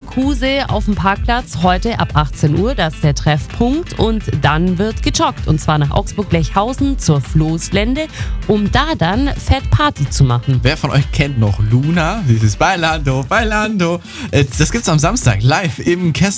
Leverkusen auf dem Parkplatz heute ab 18 Uhr. Das ist der Treffpunkt. Und dann wird gejoggt. Und zwar nach Augsburg-Lechhausen zur Floßlände, um da dann Fett Party zu machen. Wer von euch kennt noch Luna? Dieses Bailando, Bailando. Das gibt's am Samstag live im Kessel.